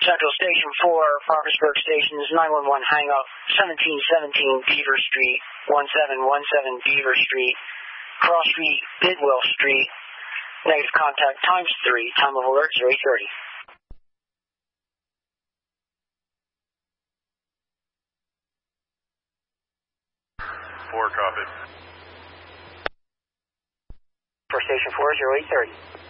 Central Station 4, Parkersburg Station is 911, hang up, 1717 Beaver Street, 1717 Beaver Street, Cross Street, Bidwell Street, negative contact times 3, time of alert 0830. 4, copy. For Station 4, 0830.